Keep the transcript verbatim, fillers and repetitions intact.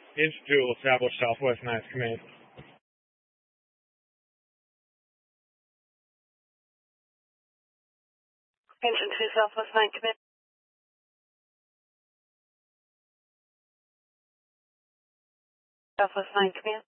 Institute will establish Southwest Ninth Command. Engine two, Southwest Ninth Command. Southwest Ninth Command.